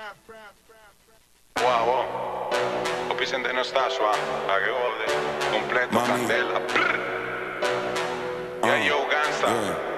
Wow, wow. O Vicente no sta suave, la che gode, completo, Mami. candela. Yeah, yo, gangsta. Yeah.